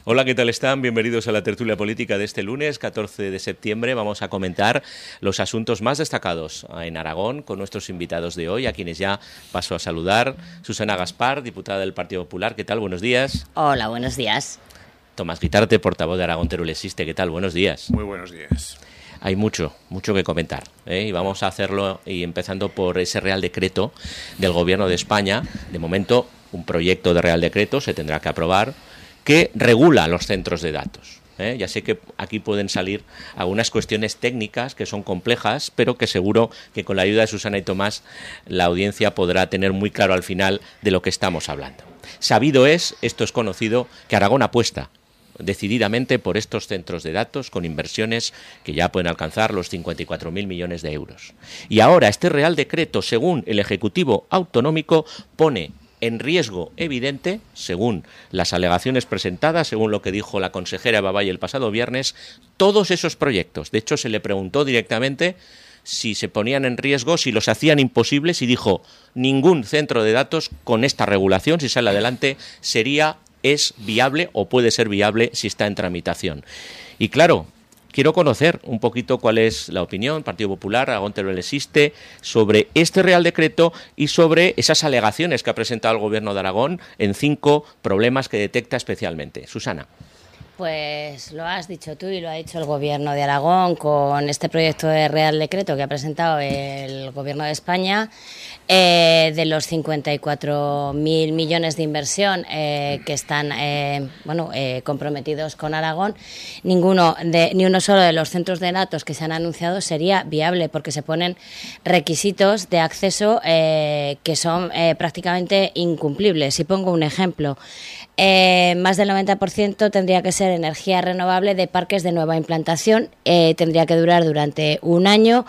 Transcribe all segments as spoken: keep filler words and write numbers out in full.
Hola, ¿qué tal están? Bienvenidos a la tertulia política de este lunes, catorce de septiembre. Vamos a comentar los asuntos más destacados en Aragón con nuestros invitados de hoy, a quienes ya paso a saludar. Susana Gaspar, diputada del Partido Popular. ¿Qué tal? Buenos días. Hola, buenos días. Tomás Guitarte, portavoz de Aragón Teruel Existe. ¿Qué tal? Buenos días. Muy buenos días. Hay mucho, mucho que comentar, ¿eh? Y vamos a hacerlo y empezando por ese Real Decreto del Gobierno de España. De momento, un proyecto de Real Decreto se tendrá que aprobar que regula los centros de datos. ¿eh? Ya sé que aquí pueden salir algunas cuestiones técnicas que son complejas, pero que seguro que con la ayuda de Susana y Tomás la audiencia podrá tener muy claro al final de lo que estamos hablando. Sabido es, esto es conocido, que Aragón apuesta decididamente por estos centros de datos con inversiones que ya pueden alcanzar los cincuenta y cuatro mil millones de euros. Y ahora este Real Decreto, según el Ejecutivo Autonómico, pone en riesgo evidente, según las alegaciones presentadas, según lo que dijo la consejera Eva Valle el pasado viernes, todos esos proyectos. De hecho, se le preguntó directamente si se ponían en riesgo, si los hacían imposibles, y dijo: ningún centro de datos con esta regulación, si sale adelante, sería es viable o puede ser viable si está en tramitación. Y claro, quiero conocer un poquito cuál es la opinión Partido Popular, Aragón Teruel Existe, sobre este Real Decreto y sobre esas alegaciones que ha presentado el Gobierno de Aragón en cinco problemas que detecta especialmente. Susana. Pues lo has dicho tú y lo ha dicho el Gobierno de Aragón con este proyecto de Real Decreto que ha presentado el Gobierno de España. Eh, de los cincuenta y cuatro mil millones de inversión eh, que están eh, bueno, eh, comprometidos con Aragón, ninguno de, ni uno solo de los centros de datos que se han anunciado sería viable, porque se ponen requisitos de acceso eh, que son eh, prácticamente incumplibles. Si pongo un ejemplo, eh, más del noventa por ciento tendría que ser energía renovable de parques de nueva implantación, eh, tendría que durar durante un año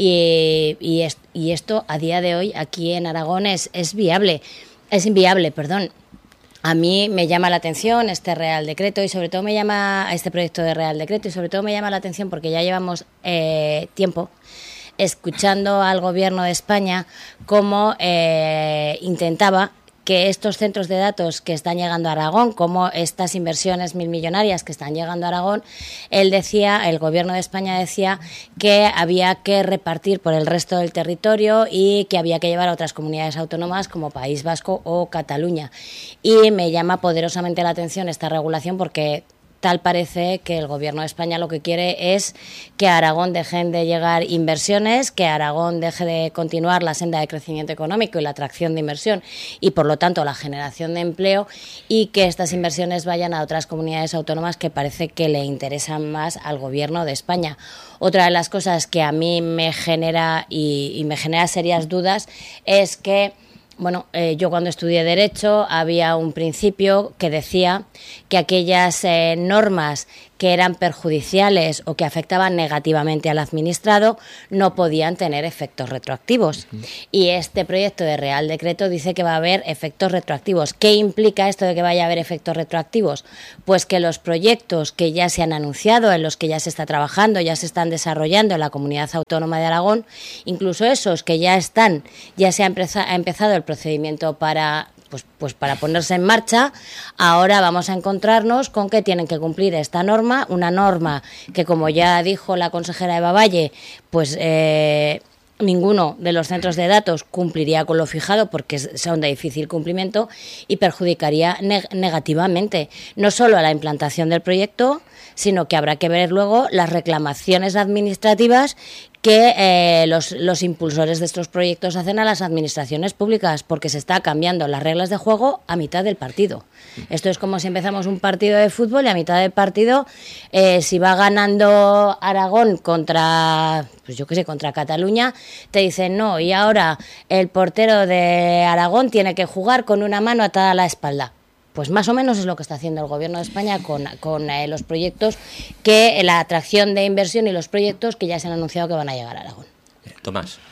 y, y, est- y esto a día de hoy aquí en Aragón es, es viable, es inviable, perdón. A mí me llama la atención este Real Decreto y sobre todo me llama este proyecto de Real Decreto y sobre todo me llama la atención porque ya llevamos eh, tiempo escuchando al Gobierno de España cómo eh, intentaba que estos centros de datos que están llegando a Aragón, como estas inversiones mil millonarias que están llegando a Aragón, él decía, el Gobierno de España decía que había que repartir por el resto del territorio y que había que llevar a otras comunidades autónomas como País Vasco o Cataluña. Y me llama poderosamente la atención esta regulación porque tal parece que el Gobierno de España lo que quiere es que a Aragón dejen de llegar inversiones, que Aragón deje de continuar la senda de crecimiento económico y la atracción de inversión y, por lo tanto, la generación de empleo, y que estas inversiones vayan a otras comunidades autónomas que parece que le interesan más al Gobierno de España. Otra de las cosas que a mí me genera y, y me genera serias dudas es que Bueno, eh, yo cuando estudié Derecho había un principio que decía que aquellas eh, normas que eran perjudiciales o que afectaban negativamente al administrado no podían tener efectos retroactivos. Uh-huh. Y este proyecto de Real Decreto dice que va a haber efectos retroactivos. ¿Qué implica esto de que vaya a haber efectos retroactivos? Pues que los proyectos que ya se han anunciado, en los que ya se está trabajando, ya se están desarrollando en la Comunidad Autónoma de Aragón, incluso esos que ya están, ya se ha, empeza- ha empezado el procedimiento para... Pues, pues para ponerse en marcha, ahora vamos a encontrarnos con que tienen que cumplir esta norma, una norma que, como ya dijo la consejera Eva Valle, pues eh, ninguno de los centros de datos cumpliría con lo fijado porque son de difícil cumplimiento y perjudicaría neg- negativamente no solo a la implantación del proyecto, sino que habrá que ver luego las reclamaciones administrativas que eh, los, los impulsores de estos proyectos hacen a las administraciones públicas, porque se está cambiando las reglas de juego a mitad del partido. Esto es como si empezamos un partido de fútbol y a mitad del partido, eh, si va ganando Aragón contra, pues yo qué sé, contra Cataluña, te dicen no, y ahora el portero de Aragón tiene que jugar con una mano atada a la espalda. Pues más o menos es lo que está haciendo el Gobierno de España con, con eh, los proyectos, que la atracción de inversión y los proyectos que ya se han anunciado que van a llegar a Aragón. Tomás.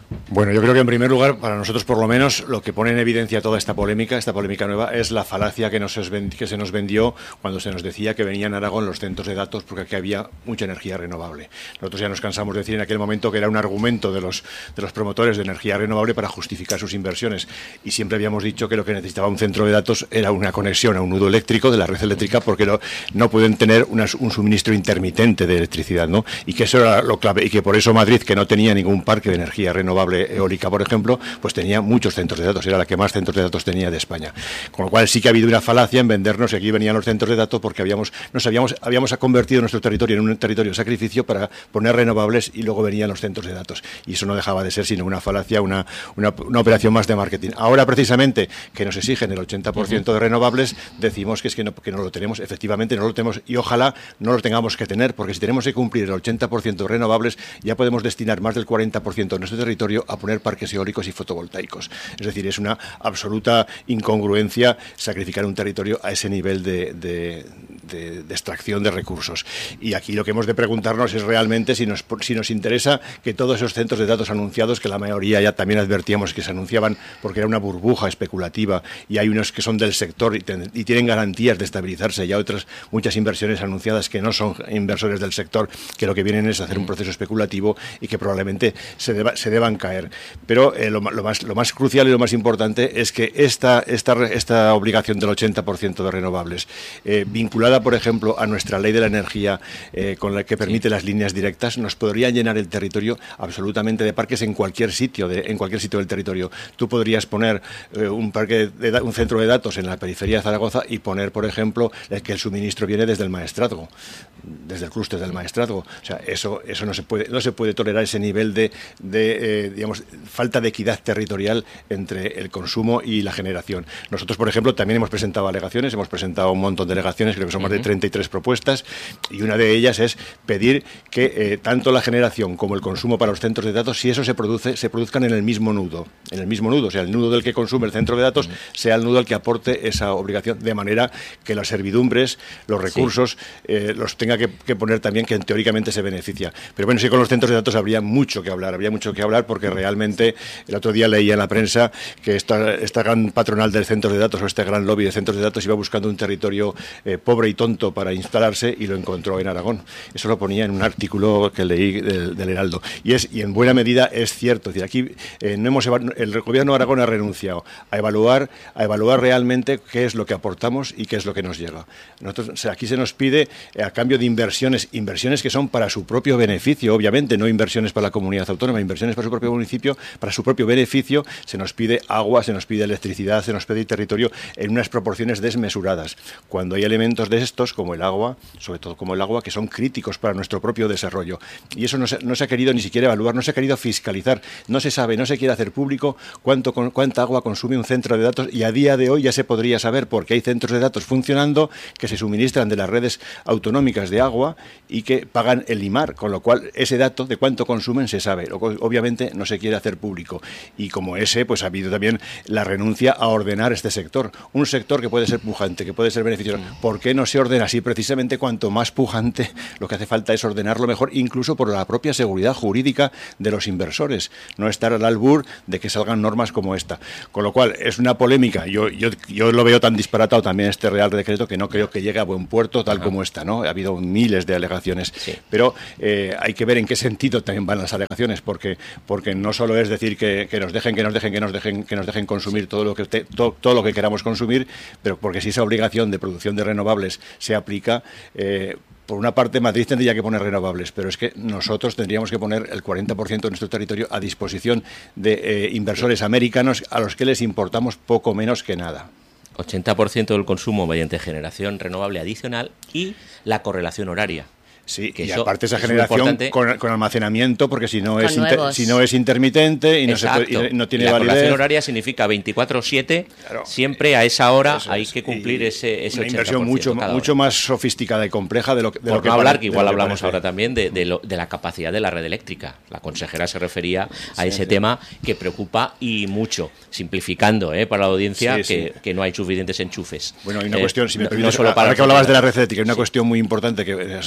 Bueno, yo creo que en primer lugar, para nosotros por lo menos, lo que pone en evidencia toda esta polémica, esta polémica nueva, es la falacia que, nos es que se nos vendió cuando se nos decía que venían a Aragón los centros de datos porque aquí había mucha energía renovable. Nosotros ya nos cansamos de decir en aquel momento que era un argumento de los, de los promotores de energía renovable para justificar sus inversiones, y siempre habíamos dicho que lo que necesitaba un centro de datos era una conexión a un nudo eléctrico de la red eléctrica, porque lo, no pueden tener una, un suministro intermitente de electricidad, ¿no? Y que eso era lo clave, y que por eso Madrid, que no tenía ningún parque de energía renovable eólica, por ejemplo, pues tenía muchos centros de datos, era la que más centros de datos tenía de España. Con lo cual sí que ha habido una falacia en vendernos que aquí venían los centros de datos porque habíamos nos habíamos habíamos convertido nuestro territorio en un territorio de sacrificio para poner renovables, y luego venían los centros de datos. Y eso no dejaba de ser sino una falacia, una, una, una operación más de marketing. Ahora, precisamente, que nos exigen el ochenta por ciento de renovables, decimos que es que no, que no lo tenemos. Efectivamente, no lo tenemos, y ojalá no lo tengamos que tener, porque si tenemos que cumplir el ochenta por ciento de renovables, ya podemos destinar más del cuarenta por ciento de nuestro territorio a poner parques eólicos y fotovoltaicos. Es decir, es una absoluta incongruencia sacrificar un territorio a ese nivel de, de, de, de extracción de recursos. Y aquí lo que hemos de preguntarnos es realmente si nos, si nos interesa que todos esos centros de datos anunciados, que la mayoría ya también advertíamos que se anunciaban porque era una burbuja especulativa, y hay unos que son del sector y, ten, y tienen garantías de estabilizarse, y hay otras muchas inversiones anunciadas que no son inversores del sector, que lo que vienen es hacer un proceso especulativo y que probablemente se, deba, se deban caer. Pero eh, lo, lo, más, lo más crucial y lo más importante es que esta, esta, esta obligación del ochenta por ciento de renovables, eh, vinculada, por ejemplo, a nuestra ley de la energía, eh, con la que permite sí. las líneas directas, nos podría llenar el territorio absolutamente de parques en cualquier sitio, de, en cualquier sitio del territorio. Tú podrías poner eh, un parque, de, un centro de datos en la periferia de Zaragoza y poner, por ejemplo, el que el suministro viene desde el maestrazgo, desde el clúster del maestrazgo. O sea, eso, eso no se puede, no se puede tolerar ese nivel de, de eh, digamos, falta de equidad territorial entre el consumo y la generación. Nosotros, por ejemplo, también hemos presentado alegaciones, hemos presentado un montón de alegaciones, creo que son más de treinta y tres propuestas, y una de ellas es pedir que eh, tanto la generación como el consumo para los centros de datos, si eso se produce, se produzcan en el mismo nudo, en el mismo nudo, o sea, el nudo del que consume el centro de datos sea el nudo al que aporte esa obligación, de manera que las servidumbres, los recursos, sí. eh, los tenga que, que poner también quien teóricamente se beneficia. Pero bueno, sí, con los centros de datos habría mucho que hablar, habría mucho que hablar porque realmente el otro día leía en la prensa que esta, esta gran patronal del centro de datos, o este gran lobby de centros de datos, iba buscando un territorio eh, pobre y tonto para instalarse, y lo encontró en Aragón. Eso lo ponía en un artículo que leí del, del Heraldo. Y es y en buena medida es cierto. Es decir, aquí eh, no hemos el gobierno de Aragón ha renunciado a evaluar, a evaluar realmente qué es lo que aportamos y qué es lo que nos llega. Nosotros, o sea, aquí se nos pide eh, a cambio de inversiones, inversiones que son para su propio beneficio, obviamente, no inversiones para la comunidad autónoma, inversiones para su propio municipio, para su propio beneficio. Se nos pide agua, se nos pide electricidad, se nos pide territorio en unas proporciones desmesuradas, cuando hay elementos de estos, como el agua, sobre todo como el agua, que son críticos para nuestro propio desarrollo. Y eso no se, no se ha querido ni siquiera evaluar, no se ha querido fiscalizar, no se sabe, no se quiere hacer público cuánto, cuánta agua consume un centro de datos, y a día de hoy ya se podría saber, porque hay centros de datos funcionando que se suministran de las redes autonómicas de agua y que pagan el I M A R, con lo cual ese dato de cuánto consumen se sabe. Obviamente no se quiere hacer público, y como ese, pues ha habido también la renuncia a ordenar este sector, un sector que puede ser pujante, que puede ser beneficioso. ¿Por qué no se ordena así? Precisamente cuanto más pujante, lo que hace falta es ordenarlo mejor, incluso por la propia seguridad jurídica de los inversores, no estar al albur de que salgan normas como esta. Con lo cual, es una polémica. Yo, yo, yo lo veo tan disparatado también este Real Decreto que no creo que llegue a buen puerto tal Ajá. como está, ¿no? Ha habido miles de alegaciones, sí. pero eh, hay que ver en qué sentido también van las alegaciones, porque porque no solo es decir que, que nos dejen, que nos dejen, que nos dejen, que nos dejen consumir sí. todo lo que te, todo, todo lo que queramos consumir, pero porque si esa obligación de producción de renovables se aplica, eh, por una parte, Madrid tendría que poner renovables, pero es que nosotros tendríamos que poner el cuarenta por ciento de nuestro territorio a disposición de eh, inversores americanos a los que les importamos poco menos que nada. ochenta por ciento del consumo mediante generación renovable adicional y la correlación horaria. Sí, que y aparte esa generación con, con almacenamiento, porque si no, es inter, si no es intermitente y no, se, y no tiene y la validez. La correlación horaria significa veinticuatro siete, claro. Siempre a esa hora hay que cumplir y ese, ese una inversión mucho, mucho más sofisticada y compleja de lo, de Por lo que... no hablar, para, que igual hablamos ahora también de, de, lo, de la capacidad de la red eléctrica. La consejera se refería a sí, ese sí. tema que preocupa y mucho, simplificando ¿eh? para la audiencia sí, que, sí. que no hay suficientes enchufes. Bueno, hay una eh, cuestión, si me no, permites, no solo para ahora que hablabas de la red eléctrica, hay una sí. cuestión muy importante que a nosotros nos ha puesto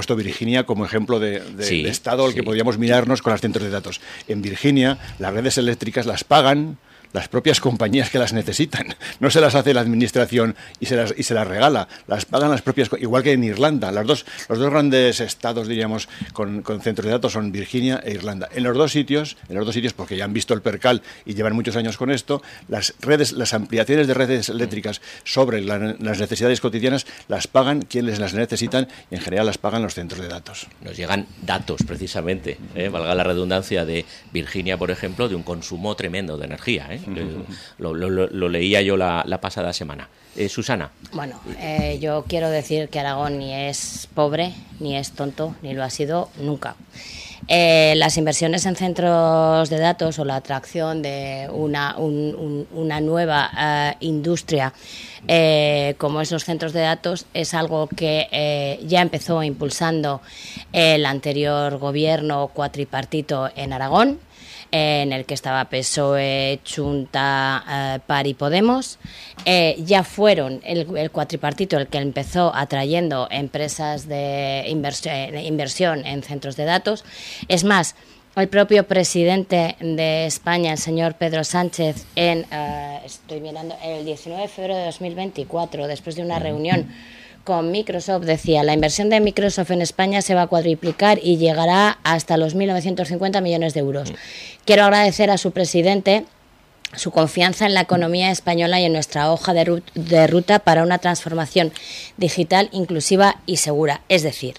puesto Virginia como ejemplo de, de, sí, de estado al sí. que podríamos mirarnos con los centros de datos. En Virginia, las redes eléctricas las pagan las propias compañías que las necesitan. No se las hace la administración y se las, y se las regala, las pagan las propias, igual que en Irlanda. Las dos, los dos grandes estados, diríamos, con, con centros de datos son Virginia e Irlanda. En los dos sitios, en los dos sitios, porque ya han visto el percal y llevan muchos años con esto, las redes, las ampliaciones de redes eléctricas sobre la, las necesidades cotidianas las pagan quienes las necesitan y en general las pagan los centros de datos. Nos llegan datos, precisamente, ¿eh? valga la redundancia, de Virginia, por ejemplo, de un consumo tremendo de energía, ¿eh? Lo, lo, lo, lo leía yo la, la pasada semana. Eh, Susana. Bueno, eh, yo quiero decir que Aragón ni es pobre, ni es tonto, ni lo ha sido nunca. Eh, las inversiones en centros de datos o la atracción de una, un, un, una nueva eh, industria eh, como esos centros de datos es algo que eh, ya empezó impulsando el anterior gobierno cuatripartito en Aragón, en el que estaba P S O E, Chunta, eh, P A R y Podemos. Eh, ya fueron el, el cuatripartito el que empezó atrayendo empresas de inversión, de inversión en centros de datos. Es más, el propio presidente de España, el señor Pedro Sánchez, en eh, estoy mirando el diecinueve de febrero de dos mil veinticuatro, después de una reunión con Microsoft, decía: la inversión de Microsoft en España se va a cuadruplicar y llegará hasta los mil novecientos cincuenta millones de euros. Quiero agradecer a su presidente su confianza en la economía española y en nuestra hoja de, rut- de ruta para una transformación digital, inclusiva y segura. Es decir,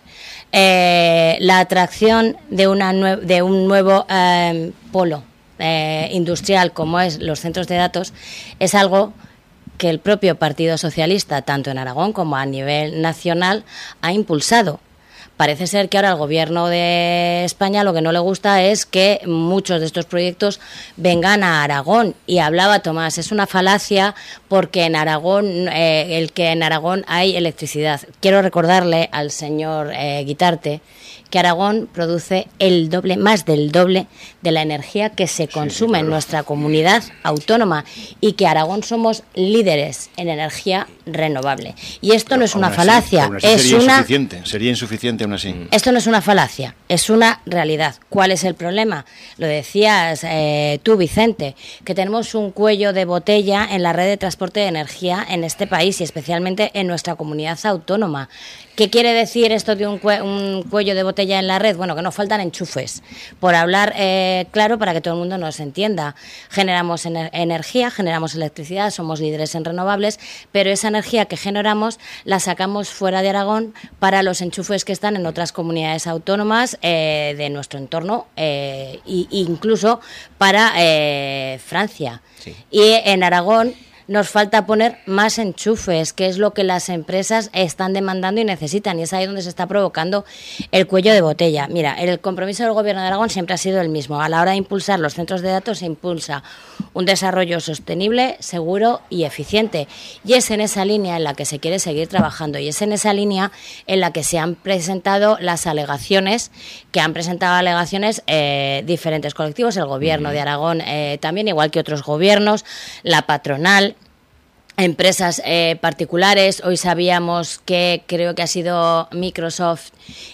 eh, la atracción de, una nue- de un nuevo eh, polo eh, industrial como es los centros de datos es algo que el propio Partido Socialista, tanto en Aragón como a nivel nacional, ha impulsado. Parece ser que ahora al Gobierno de España lo que no le gusta es que muchos de estos proyectos vengan a Aragón. Y hablaba Tomás, es una falacia porque en Aragón, eh, el que en Aragón hay electricidad. Quiero recordarle al señor eh, Guitarte que Aragón produce el doble, más del doble de la energía que se consume sí, sí, claro. en nuestra comunidad autónoma y que Aragón somos líderes en energía renovable. Y esto Pero no es una así, falacia, aún así es sería una insuficiente, sería insuficiente aún así. Esto no es una falacia, es una realidad. ¿Cuál es el problema? Lo decías eh, tú, Vicente, que tenemos un cuello de botella en la red de transporte de energía en este país y especialmente en nuestra comunidad autónoma. ¿Qué quiere decir esto de un, cue- un cuello de botella en la red? Bueno, que nos faltan enchufes. Por hablar eh, claro, para que todo el mundo nos entienda. Generamos ener- energía, generamos electricidad, somos líderes en renovables, pero esa energía que generamos la sacamos fuera de Aragón para los enchufes que están en otras comunidades autónomas eh, de nuestro entorno e eh, incluso para eh, Francia. Sí. Y en Aragón nos falta poner más enchufes, que es lo que las empresas están demandando y necesitan, y es ahí donde se está provocando el cuello de botella. Mira, el compromiso del Gobierno de Aragón siempre ha sido el mismo. A la hora de impulsar los centros de datos se impulsa un desarrollo sostenible, seguro y eficiente. Y es en esa línea en la que se quiere seguir trabajando, y es en esa línea en la que se han presentado las alegaciones, que han presentado alegaciones eh, diferentes colectivos, el Gobierno de Aragón eh, también, igual que otros gobiernos, la patronal, empresas eh, particulares. Hoy sabíamos que creo que ha sido Microsoft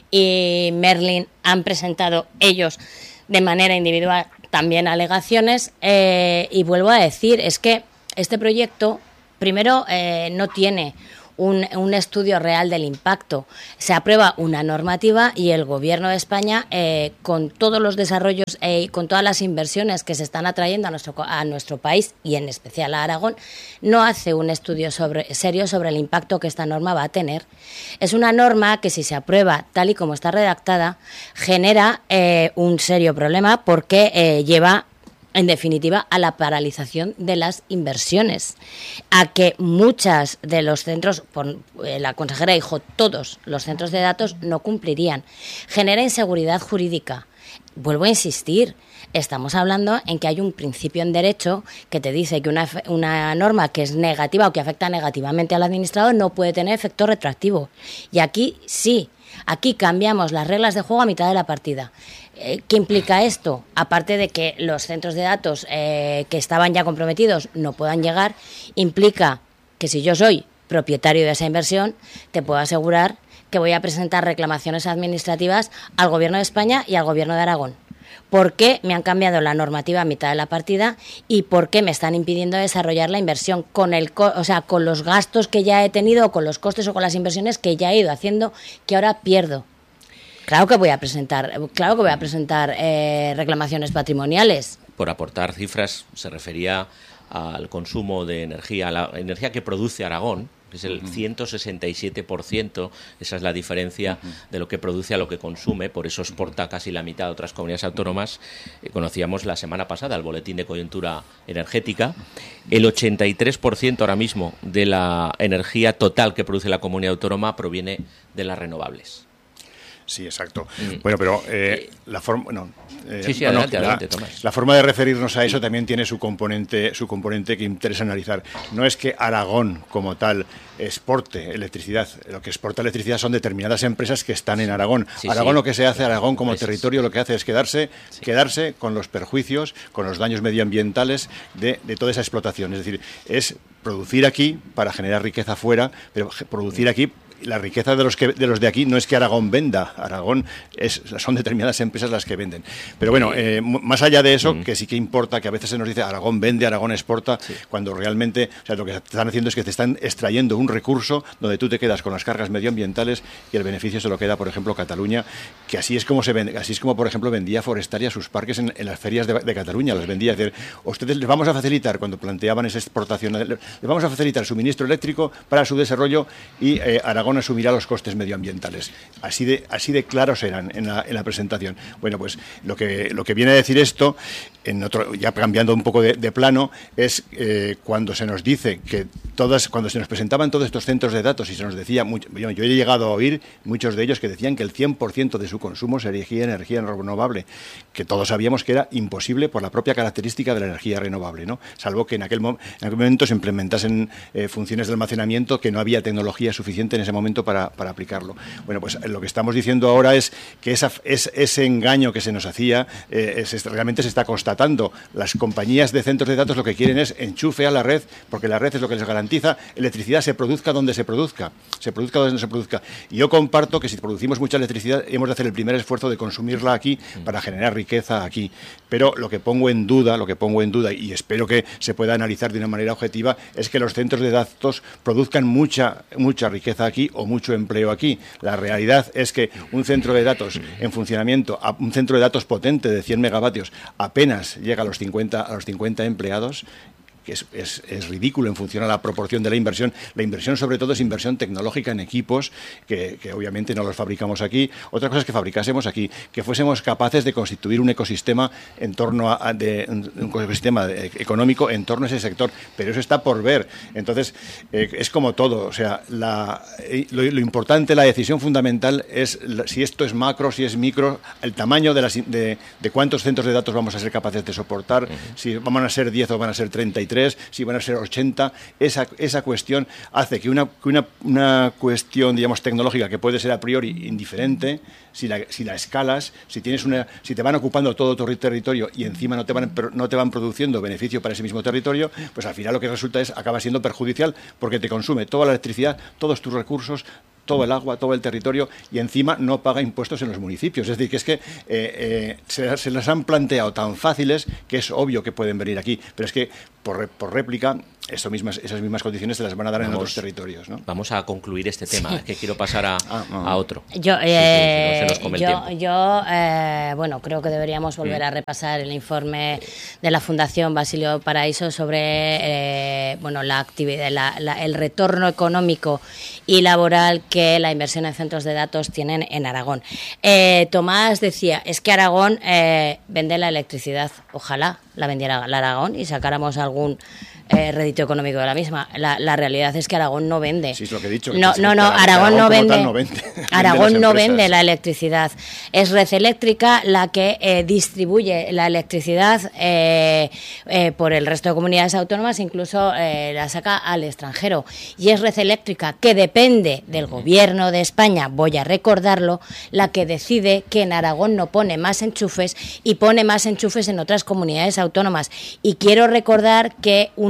y Merlin han presentado ellos de manera individual también alegaciones eh, y vuelvo a decir, es que este proyecto primero eh, no tiene Un, un estudio real del impacto. Se aprueba una normativa y el Gobierno de España, eh, con todos los desarrollos y eh, con todas las inversiones que se están atrayendo a nuestro, a nuestro país y en especial a Aragón, no hace un estudio sobre, serio sobre el impacto que esta norma va a tener. Es una norma que, si se aprueba tal y como está redactada, genera eh, un serio problema porque eh, lleva en definitiva, a la paralización de las inversiones, a que muchas de los centros, por, eh, la consejera dijo, todos los centros de datos no cumplirían. Genera inseguridad jurídica. Vuelvo a insistir, estamos hablando en que hay un principio en derecho que te dice que una, una norma que es negativa o que afecta negativamente al administrador no puede tener efecto retroactivo. Y aquí sí, aquí cambiamos las reglas de juego a mitad de la partida. ¿Qué implica esto? Aparte de que los centros de datos eh, que estaban ya comprometidos no puedan llegar, implica que si yo soy propietario de esa inversión, te puedo asegurar que voy a presentar reclamaciones administrativas al Gobierno de España y al Gobierno de Aragón. ¿Por qué me han cambiado la normativa a mitad de la partida y por qué me están impidiendo desarrollar la inversión con el, o sea, con los gastos que ya he tenido, con los costes o con las inversiones que ya he ido haciendo, que ahora pierdo? Claro que voy a presentar, claro que voy a presentar eh, reclamaciones patrimoniales. Por aportar cifras, se refería al consumo de energía, la energía que produce Aragón, que es el ciento sesenta y siete por ciento, esa es la diferencia de lo que produce a lo que consume, por eso exporta casi la mitad a otras comunidades autónomas. Eh, conocíamos la semana pasada el boletín de coyuntura energética, el ochenta y tres por ciento ahora mismo de la energía total que produce la comunidad autónoma proviene de las renovables. Sí, exacto. Mm. Bueno, pero eh, la forma, no, eh, sí, sí, no, adelante, no, la, adelante, Tomás. La forma de referirnos a eso también tiene su componente, su componente que interesa analizar. No es que Aragón como tal exporte electricidad. Lo que exporta electricidad son determinadas empresas que están en Aragón. Sí, Aragón sí. Lo que se hace, Aragón como territorio, lo que hace es quedarse, sí. quedarse con los perjuicios, con los daños medioambientales de, de toda esa explotación. Es decir, es producir aquí para generar riqueza fuera, pero producir aquí. La riqueza de los que de los de aquí no es que Aragón venda, Aragón es, son determinadas empresas las que venden. Pero bueno, eh, más allá de eso, mm. que sí que importa, que a veces se nos dice Aragón vende, Aragón exporta, sí. cuando realmente, o sea, lo que están haciendo es que te están extrayendo un recurso donde tú te quedas con las cargas medioambientales y el beneficio se lo queda, por ejemplo, Cataluña, que así es como se vende, así es como, por ejemplo, vendía Forestaria sus parques en, en las ferias de, de Cataluña, las vendía, es decir, ustedes les vamos a facilitar, cuando planteaban esa exportación, les vamos a facilitar suministro eléctrico para su desarrollo y eh, Aragón asumirá los costes medioambientales. Así de, así de claros eran en la, en la presentación. Bueno, pues lo que, lo que viene a decir esto, en otro, ya cambiando un poco de, de plano, es eh, cuando se nos dice que todas, cuando se nos presentaban todos estos centros de datos y se nos decía, mucho, yo, yo he llegado a oír muchos de ellos que decían que el cien por ciento de su consumo se erigía en energía renovable, que todos sabíamos que era imposible por la propia característica de la energía renovable, ¿no? Salvo que en aquel, mo- en aquel momento se implementasen eh, funciones de almacenamiento, que no había tecnología suficiente en ese momento para Para, para aplicarlo. Bueno, pues lo que estamos diciendo ahora es que esa, es, ese engaño que se nos hacía eh, es, realmente se está constatando. Las compañías de centros de datos lo que quieren es enchufe a la red, porque la red es lo que les garantiza electricidad, se produzca donde se produzca, se produzca donde se produzca. Y yo comparto que si producimos mucha electricidad hemos de hacer el primer esfuerzo de consumirla aquí para generar riqueza aquí. Pero lo que pongo en duda, lo que pongo en duda y espero que se pueda analizar de una manera objetiva es que los centros de datos produzcan mucha, mucha riqueza aquí o mucho empleo aquí. La realidad es que un centro de datos en funcionamiento, un centro de datos potente de cien megavatios, apenas llega a los cincuenta, a los cincuenta empleados, que es, es, es ridículo en función a la proporción de la inversión. La inversión, sobre todo, es inversión tecnológica en equipos, que, que obviamente no los fabricamos aquí. Otra cosa es que fabricásemos aquí, que fuésemos capaces de constituir un ecosistema en torno a, de, un ecosistema de, económico en torno a ese sector. Pero eso está por ver. Entonces, eh, es como todo. O sea, la, lo, lo importante, la decisión fundamental es la, si esto es macro, si es micro, el tamaño de, las, de, de cuántos centros de datos vamos a ser capaces de soportar, uh-huh. si van a ser diez o van a ser treinta y tres, si van a ser ochenta, esa, esa cuestión hace que una, que una, una cuestión, digamos, tecnológica que puede ser a priori indiferente, si la, si la escalas, si tienes una, si te van ocupando todo tu territorio y encima no te van, no te van produciendo beneficio para ese mismo territorio, pues al final lo que resulta es, acaba siendo perjudicial porque te consume toda la electricidad, todos tus recursos, todo el agua, todo el territorio y encima no paga impuestos en los municipios. Es decir, que es que eh, eh, se, se las han planteado tan fáciles que es obvio que pueden venir aquí, pero es que por, por réplica eso mismas, esas mismas condiciones se las van a dar vamos, en otros territorios, ¿no? Vamos a concluir este tema, sí. que quiero pasar a, ah, no. a otro. Yo, eh, sí, sí, si no, yo, yo eh, bueno, creo que deberíamos volver mm. a repasar el informe de la Fundación Basilio Paraíso sobre eh, bueno, la actividad, la, la, el retorno económico y laboral que la inversión en centros de datos tienen en Aragón. Eh, Tomás decía, es que Aragón eh, vende la electricidad, ojalá la vendiera la Aragón y sacáramos algún Eh, rédito económico de la misma. La, la realidad es que Aragón no vende. Sí, es lo que he dicho. No, no, no, Aragón, Aragón no vende. No vende. Aragón no vende la electricidad. Es Red Eléctrica la que eh, distribuye la electricidad eh, eh, por el resto de comunidades autónomas, incluso eh, la saca al extranjero. Y es Red Eléctrica, que depende del Gobierno de España, voy a recordarlo, la que decide que en Aragón no pone más enchufes y pone más enchufes en otras comunidades autónomas. Y quiero recordar que uno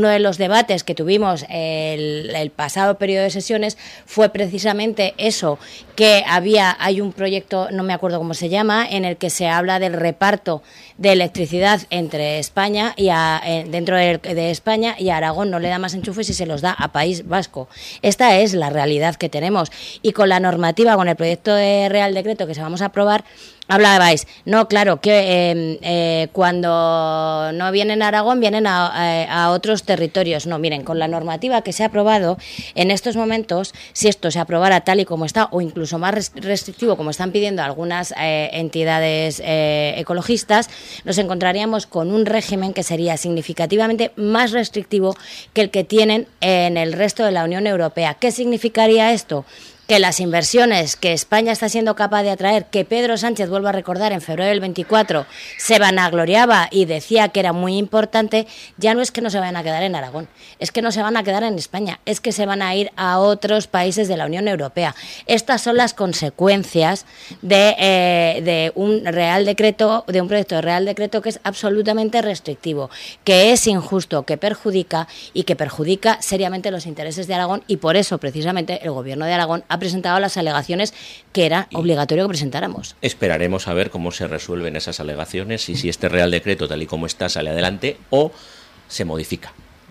uno de los debates que tuvimos el, el pasado periodo de sesiones fue precisamente eso, que había, hay un proyecto, no me acuerdo cómo se llama, en el que se habla del reparto de electricidad entre España y a, eh, dentro de, de España, y a Aragón no le da más enchufes y se los da a País Vasco. Esta es la realidad que tenemos, y con la normativa, con el proyecto de Real Decreto que se vamos a aprobar, hablabais, no, claro, que eh, eh, cuando no vienen a Aragón, vienen a, a, a otros territorios. No, miren, con la normativa que se ha aprobado, en estos momentos, si esto se aprobara tal y como está, o incluso más restrictivo, como están pidiendo algunas eh, entidades eh, ecologistas, nos encontraríamos con un régimen que sería significativamente más restrictivo que el que tienen en el resto de la Unión Europea. ¿Qué significaría esto? Que las inversiones que España está siendo capaz de atraer, que Pedro Sánchez, vuelvo a recordar, en febrero del veinticuatro se vanagloriaba y decía que era muy importante, ya no es que no se vayan a quedar en Aragón, es que no se van a quedar en España, es que se van a ir a otros países de la Unión Europea. Estas son las consecuencias de, eh, de un Real Decreto, de un proyecto de Real Decreto que es absolutamente restrictivo, que es injusto, que perjudica y que perjudica seriamente los intereses de Aragón, y por eso precisamente el Gobierno de Aragón ha presentado las alegaciones que era obligatorio que presentáramos. Esperaremos a ver cómo se resuelven esas alegaciones y si este Real Decreto, tal y como está, sale adelante o se modifica.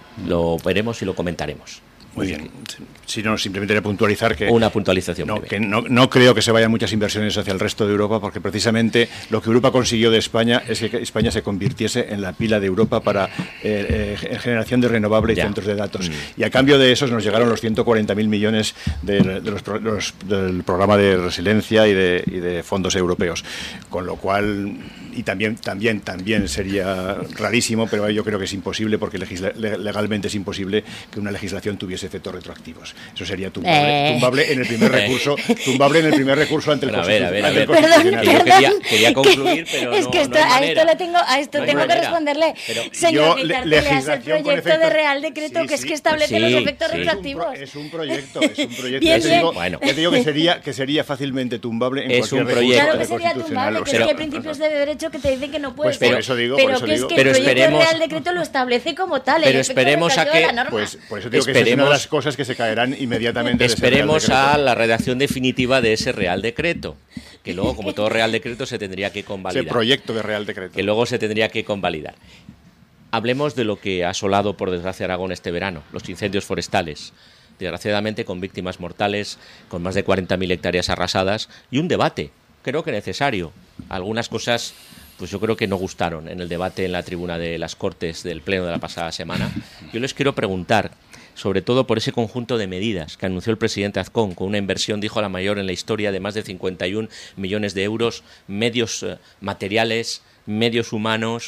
Lo veremos y lo comentaremos. Muy bien. Si no, simplemente puntualizar que... Una puntualización no, que no, no creo que se vayan muchas inversiones hacia el resto de Europa, porque precisamente lo que Europa consiguió de España es que España se convirtiese en la pila de Europa para eh, eh, generación de renovable y ya. centros de datos. Mm. Y a cambio de eso nos llegaron los ciento cuarenta mil millones de, de los, los, del programa de resiliencia y de, y de fondos europeos. Con lo cual... Y también, también, también sería rarísimo, pero yo creo que es imposible, porque legisla, legalmente es imposible que una legislación tuviese efectos retroactivos. Eso sería tumbable, eh. tumbable en el primer recurso, tumbable en el primer recurso ante el Constitucional. A ver, a ver, a ver. Perdón, yo quería, quería concluir, pero es no, que esto, no a esto le tengo, a esto no tengo que responderle. Pero señor Guitarte, le hace el proyecto efectos, de Real Decreto sí, que es que establece sí, los efectos sí. retroactivos. Es un, pro, es un proyecto, es un proyecto. Bien, bien. Digo, bueno. Yo te digo que sería, que sería fácilmente tumbable en es cualquier un proyecto. Claro que sería tumbable, que es que hay principios de derecho que te dicen que no puede pues ser. Por eso digo, pero por eso que digo. es que pero el proyecto esperemos, de Real Decreto lo establece como tal. Pero esperemos a que... Pues por eso digo que es una de las cosas que se caerán inmediatamente. Esperemos a la redacción definitiva de ese Real Decreto, que luego, como todo Real Decreto, se tendría que convalidar. Ese proyecto de Real Decreto. Que luego se tendría que convalidar. Hablemos de lo que ha asolado, por desgracia, Aragón este verano, los incendios forestales. Desgraciadamente, con víctimas mortales, con más de cuarenta mil hectáreas arrasadas, y un debate, creo que necesario. Algunas cosas... pues yo creo que no gustaron en el debate en la tribuna de las Cortes del Pleno de la pasada semana. Yo les quiero preguntar, sobre todo por ese conjunto de medidas que anunció el presidente Azcón, con una inversión, dijo, la mayor en la historia, de más de cincuenta y un millones de euros, medios eh, materiales, medios humanos,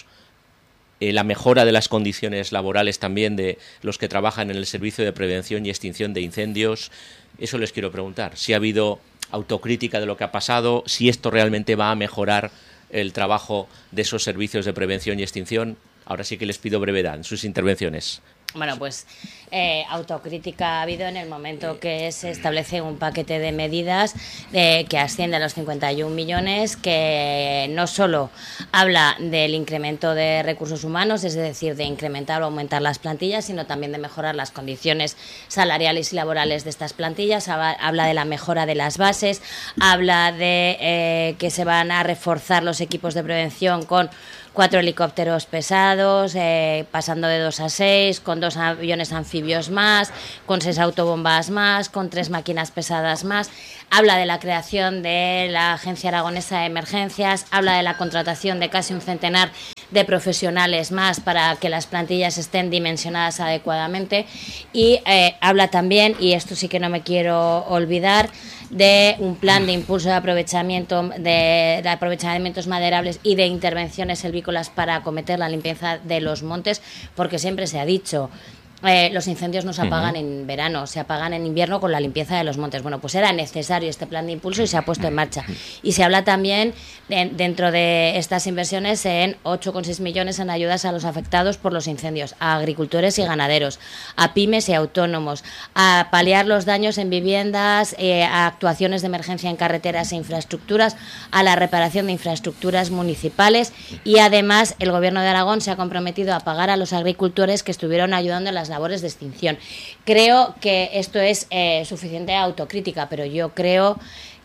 eh, la mejora de las condiciones laborales también de los que trabajan en el servicio de prevención y extinción de incendios. Eso les quiero preguntar, si ha habido autocrítica de lo que ha pasado, si esto realmente va a mejorar el trabajo de esos servicios de prevención y extinción. Ahora sí que les pido brevedad en sus intervenciones. Bueno, pues eh, autocrítica ha habido en el momento que se establece un paquete de medidas eh, que asciende a los cincuenta y un millones, que no solo habla del incremento de recursos humanos, es decir, de incrementar o aumentar las plantillas, sino también de mejorar las condiciones salariales y laborales de estas plantillas. Habla de la mejora de las bases, habla de eh, que se van a reforzar los equipos de prevención con cuatro helicópteros pesados, eh, pasando de dos a seis, con dos aviones anfibios más, con seis autobombas más, con tres máquinas pesadas más. Habla de la creación de la Agencia Aragonesa de Emergencias, habla de la contratación de casi un centenar de profesionales más para que las plantillas estén dimensionadas adecuadamente, y eh, habla también, y esto sí que no me quiero olvidar, de un plan de impulso de aprovechamiento de, de aprovechamientos maderables y de intervenciones silvícolas para acometer la limpieza de los montes, porque siempre se ha dicho eh, los incendios no se apagan Uh-huh. en verano, se apagan en invierno con la limpieza de los montes. Bueno, pues era necesario este plan de impulso y se ha puesto en marcha. Y se habla también de, dentro de estas inversiones en ocho coma seis millones en ayudas a los afectados por los incendios, a agricultores y ganaderos, a pymes y autónomos, a paliar los daños en viviendas, eh, a actuaciones de emergencia en carreteras e infraestructuras, a la reparación de infraestructuras municipales, y además el Gobierno de Aragón se ha comprometido a pagar a los agricultores que estuvieron ayudando en las labores de extinción. Creo que esto es eh, suficiente autocrítica, pero yo creo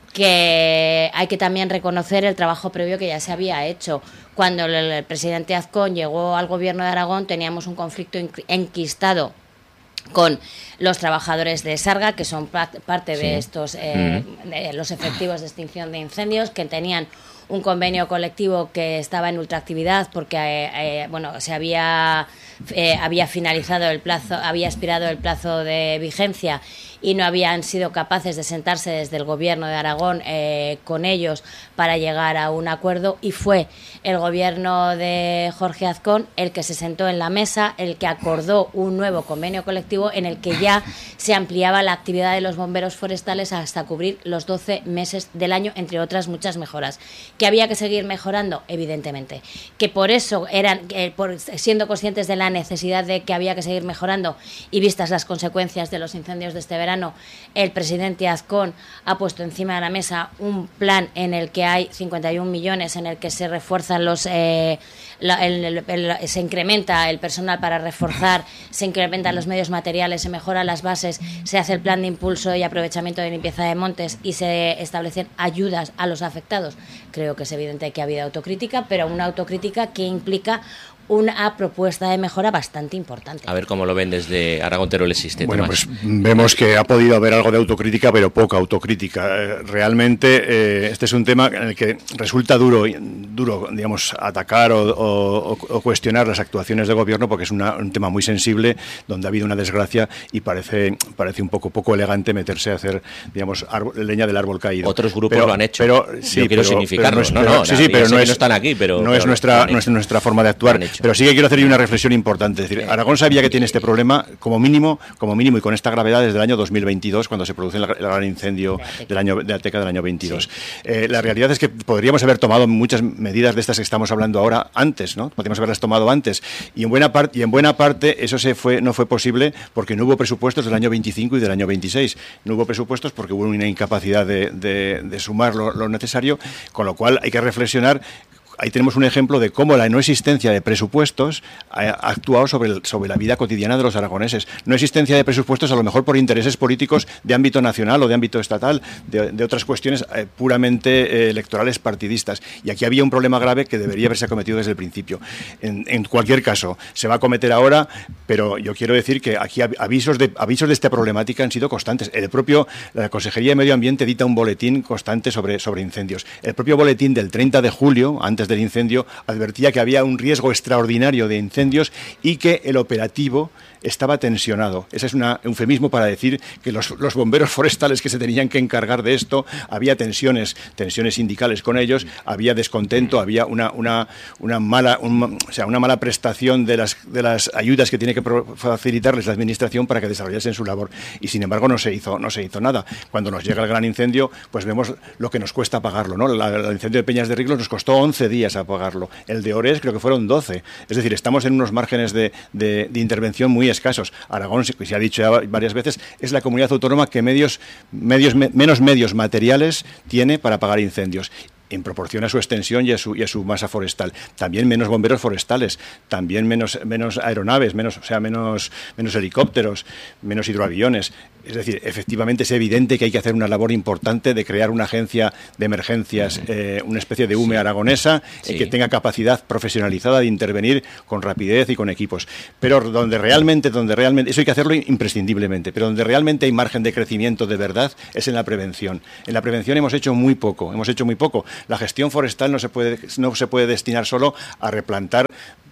que hay que también reconocer el trabajo previo que ya se había hecho. Cuando el, el presidente Azcón llegó al Gobierno de Aragón, teníamos un conflicto enquistado con los trabajadores de Sarga, que son parte Sí. de estos eh, Mm. de los efectivos de extinción de incendios, que tenían un convenio colectivo que estaba en ultraactividad porque eh, eh, bueno, se había eh, había finalizado el plazo, había expirado el plazo de vigencia y no habían sido capaces de sentarse desde el Gobierno de Aragón eh, con ellos para llegar a un acuerdo, y fue el Gobierno de Jorge Azcón el que se sentó en la mesa, el que acordó un nuevo convenio colectivo en el que ya se ampliaba la actividad de los bomberos forestales hasta cubrir los doce meses del año, entre otras muchas mejoras. ¿Que había que seguir mejorando? Evidentemente. ¿Que por eso eran, eh, por, siendo conscientes de la necesidad de que había que seguir mejorando y vistas las consecuencias de los incendios de este verano, el presidente Azcón ha puesto encima de la mesa un plan en el que hay cincuenta y un millones, en el que se refuerzan los eh, la, el, el, el, se incrementa el personal para reforzar, se incrementan los medios materiales, se mejoran las bases, se hace el plan de impulso y aprovechamiento de limpieza de montes y se establecen ayudas a los afectados? Creo que es evidente que ha habido autocrítica, pero una autocrítica que implica una propuesta de mejora bastante importante. A ver cómo lo ven desde Aragón Teruel existe. Bueno, Tomás. pues vemos que ha podido haber algo de autocrítica, pero poca autocrítica. Eh, realmente eh, este es un tema en el que resulta duro, duro, digamos, atacar o, o, o cuestionar las actuaciones de gobierno, porque es una, un tema muy sensible, donde ha habido una desgracia y parece parece un poco poco elegante meterse a hacer, digamos, árbol, leña del árbol caído. Otros grupos pero, lo han hecho. Pero sí, Yo quiero pero, significarlo. Pero no, no, pero, no, sí, sí, pero no, es, no están aquí, pero no pero es nuestra, no es nuestra forma de actuar. Pero sí que quiero hacer una reflexión importante. Es decir, Aragón sabía que tiene este problema como mínimo, como mínimo y con esta gravedad desde el año dos mil veintidós, cuando se produce el, el gran incendio del año de Ateca del año veintidós. Sí. Eh, la realidad es que podríamos haber tomado muchas medidas de estas que estamos hablando ahora antes, ¿no? Podríamos haberlas tomado antes. Y en buena parte, y en buena parte eso se fue, no fue posible porque no hubo presupuestos del año veinticinco y del año veintiséis. No hubo presupuestos porque hubo una incapacidad de, de, de sumar lo, lo necesario, con lo cual hay que reflexionar. Ahí tenemos un ejemplo de cómo la no existencia de presupuestos ha actuado sobre, el, sobre la vida cotidiana de los aragoneses. No existencia de presupuestos a lo mejor por intereses políticos de ámbito nacional o de ámbito estatal, de, de otras cuestiones eh, puramente eh, electorales partidistas. Y aquí había un problema grave que debería haberse acometido desde el principio. En, en cualquier caso, se va a acometer ahora, pero yo quiero decir que aquí avisos de, avisos de esta problemática han sido constantes. El propio, la Consejería de Medio Ambiente edita un boletín constante sobre, sobre incendios. El propio boletín del treinta de julio, antes de del incendio, advertía que había un riesgo extraordinario de incendios y que el operativo estaba tensionado. Ese es un eufemismo para decir que los, los bomberos forestales que se tenían que encargar de esto, había tensiones, tensiones sindicales con ellos, había descontento, había una, una, una mala, un, o sea, una mala prestación de las, de las ayudas que tiene que facilitarles la administración para que desarrollasen su labor. Y sin embargo no se hizo, no se hizo nada. Cuando nos llega el gran incendio, pues vemos lo que nos cuesta pagarlo, ¿no? La, el incendio de Peñas de Riglos nos costó once días a pagarlo. El de Ores creo que fueron doce. Es decir, estamos en unos márgenes de, de, de intervención muy escasos. Aragón, se, se ha dicho ya varias veces, es la comunidad autónoma que medios, medios, me, menos medios materiales tiene para pagar incendios, en proporción a su extensión y a su, y a su masa forestal. También menos bomberos forestales, también menos, menos aeronaves, menos, o sea, menos, menos helicópteros, menos hidroaviones. Es decir, efectivamente es evidente que hay que hacer una labor importante de crear una agencia de emergencias, eh, una especie de U M E aragonesa, sí. eh, que tenga capacidad profesionalizada de intervenir con rapidez y con equipos. Pero donde realmente, donde realmente, eso hay que hacerlo imprescindiblemente, pero donde realmente hay margen de crecimiento de verdad es en la prevención. En la prevención hemos hecho muy poco, hemos hecho muy poco. La gestión forestal no se puede, no se puede destinar solo a replantar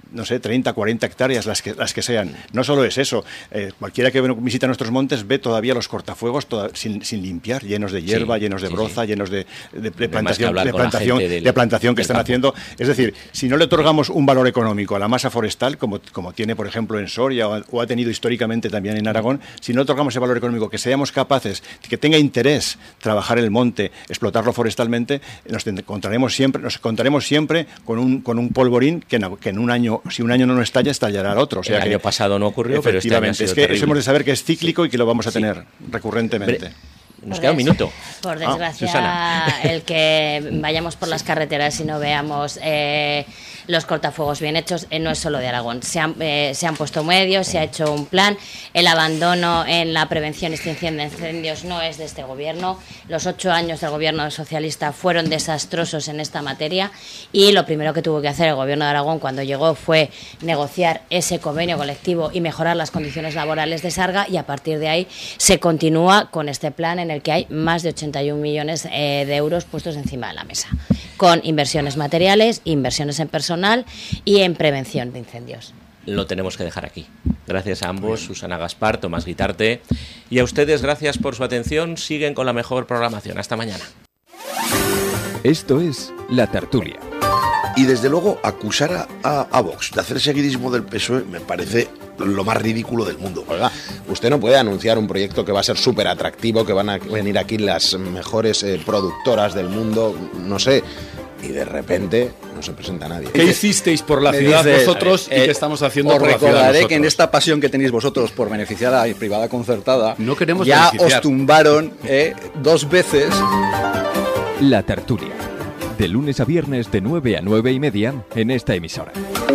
no sé, treinta, cuarenta hectáreas, las que, las que sean. No solo es eso, eh, cualquiera que visita nuestros montes ve todavía los cortafuegos toda, sin, sin limpiar, llenos de hierba, sí, llenos de sí, broza, sí. llenos de, de, de plantación, de plantación, del, de plantación que están campo. haciendo. Es decir, si no le otorgamos un valor económico a la masa forestal, como, como tiene, por ejemplo, en Soria o, o ha tenido históricamente también en Aragón, si no otorgamos ese valor económico, que seamos capaces, que tenga interés trabajar el monte, explotarlo forestalmente, nos encontraremos siempre, nos encontraremos siempre con un, con un polvorín que en, que en un año, si un año no nos estalla, estallará el otro. O sea, el que, año pasado no ocurrió, pero este año ha sido es que terrible. Eso hemos de saber que es cíclico y que lo vamos a tener sí. recurrentemente. Bre Nos por queda un minuto. Por desgracia, ah, el que vayamos por las carreteras y no veamos eh, los cortafuegos bien hechos, eh, no es solo de Aragón. Se han, eh, se han puesto medios, se ha hecho un plan. El abandono en la prevención y extinción de incendios no es de este gobierno. Los ocho años del gobierno socialista fueron desastrosos en esta materia y lo primero que tuvo que hacer el gobierno de Aragón cuando llegó fue negociar ese convenio colectivo y mejorar las condiciones laborales de Sarga, y a partir de ahí se continúa con este plan en el que hay más de ochenta y un millones eh, de euros puestos encima de la mesa, con inversiones materiales, inversiones en personal y en prevención de incendios. Lo tenemos que dejar aquí. Gracias a ambos, Susana Gaspar, Tomás Guitarte, y a ustedes gracias por su atención. Siguen con la mejor programación. Hasta mañana. Esto es La Tertulia. Y desde luego acusar a, a, a Vox de hacer seguidismo del P S O E me parece lo más ridículo del mundo. Oiga, usted no puede anunciar un proyecto que va a ser súper atractivo, que van a venir aquí las mejores eh, productoras del mundo, no sé, y de repente no se presenta nadie. ¿Qué hicisteis por la ciudad dices, vosotros eh, y qué estamos haciendo por la ciudad nosotros? Os recordaré que en esta pasión que tenéis vosotros por beneficiar a la privada concertada, no queremos ya beneficiar. Os tumbaron eh, dos veces. La Tertulia, de lunes a viernes de nueve a nueve y media en esta emisora.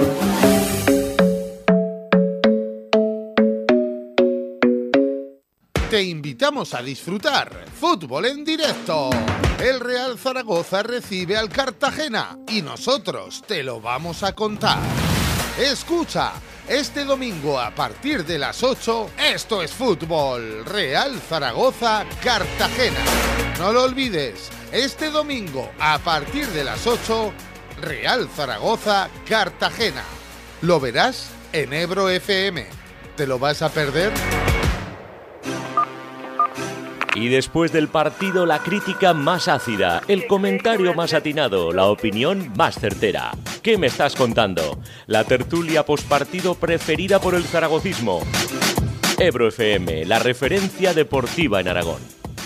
Te invitamos a disfrutar fútbol en directo. El Real Zaragoza recibe al Cartagena y nosotros te lo vamos a contar. Escucha, este domingo a partir de las ocho, esto es fútbol. Real Zaragoza, Cartagena. No lo olvides, este domingo a partir de las ocho, Real Zaragoza, Cartagena. Lo verás en Ebro F M. ¿Te lo vas a perder? Y después del partido, la crítica más ácida, el comentario más atinado, la opinión más certera. ¿Qué me estás contando? La tertulia postpartido preferida por el zaragocismo. Ebro F M, la referencia deportiva en Aragón.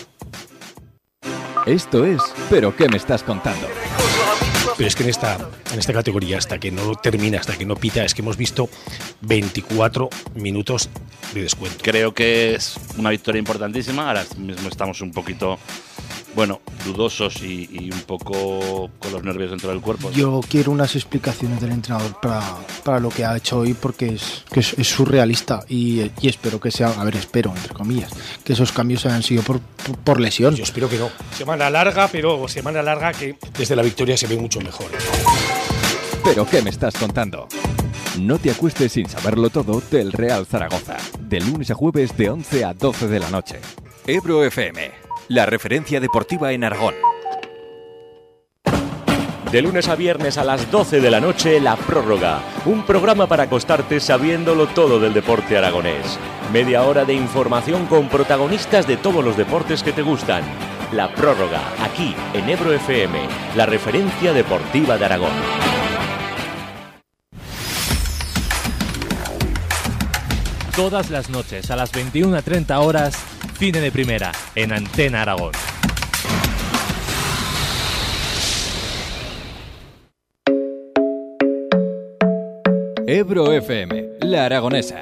Esto es ¿Pero qué me estás contando? Pero es que en esta, en esta categoría, hasta que no termina, hasta que no pita, es que hemos visto veinticuatro minutos de descuento. Creo que es una victoria importantísima. Ahora mismo estamos un poquito, bueno, dudosos y, y un poco con los nervios dentro del cuerpo. Yo quiero unas explicaciones del entrenador para, para lo que ha hecho hoy, porque es, que es, es surrealista y, y espero que sea, a ver, espero, entre comillas, que esos cambios hayan sido por, por, por lesión. Yo espero que no. Semana larga, pero semana larga que desde la victoria se ve mucho mejor. ¿Pero qué me estás contando? No te acuestes sin saberlo todo del Real Zaragoza. De lunes a jueves de once a doce de la noche. Ebro F M, la referencia deportiva en Aragón. De lunes a viernes a las doce de la noche, La Prórroga. Un programa para acostarte sabiéndolo todo del deporte aragonés. Media hora de información con protagonistas de todos los deportes que te gustan. La Prórroga, aquí en Ebro F M, la referencia deportiva de Aragón. Todas las noches a las veintiuna treinta horas, Cine de Primera, en Antena Aragón. Ebro F M, la aragonesa.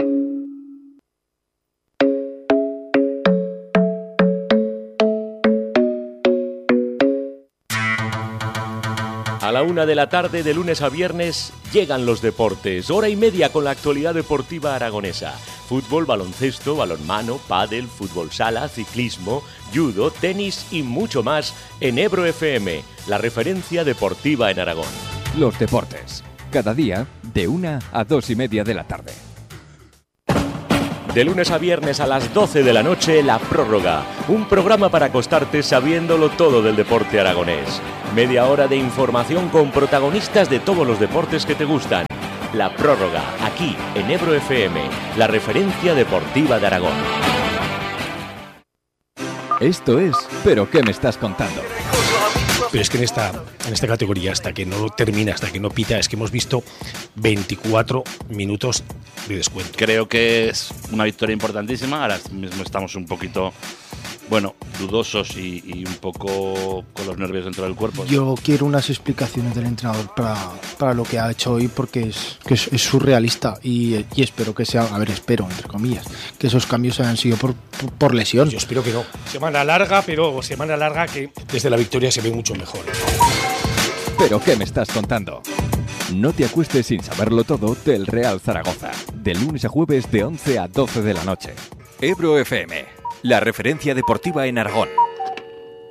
A la una de la tarde, de lunes a viernes, llegan los deportes. Hora y media con la actualidad deportiva aragonesa. Fútbol, baloncesto, balonmano, pádel, fútbol sala, ciclismo, judo, tenis y mucho más en Ebro F M, la referencia deportiva en Aragón. Los deportes, cada día de una a dos y media de la tarde. De lunes a viernes a las doce de la noche, La Prórroga. Un programa para acostarte sabiéndolo todo del deporte aragonés. Media hora de información con protagonistas de todos los deportes que te gustan. La prórroga, aquí en Ebro F M, la referencia deportiva de Aragón. Esto es ¿Pero qué me estás contando? Pero es que en esta, en esta categoría, hasta que no termina, hasta que no pita, es que hemos visto veinticuatro minutos de descuento. Creo que es una victoria importantísima. Ahora mismo estamos un poquito, bueno, dudosos y, y un poco con los nervios dentro del cuerpo. Yo quiero unas explicaciones del entrenador para, para lo que ha hecho hoy, porque es, que es, es surrealista y, y espero que sea, a ver, espero, entre comillas, que esos cambios hayan sido por, por, por lesión. Yo espero que no. Semana larga, pero semana larga que desde la victoria se ve mucho mejor. ¿Pero qué me estás contando? No te acuestes sin saberlo todo del Real Zaragoza. De lunes a jueves de once a doce de la noche. Ebro F M, la referencia deportiva en Aragón.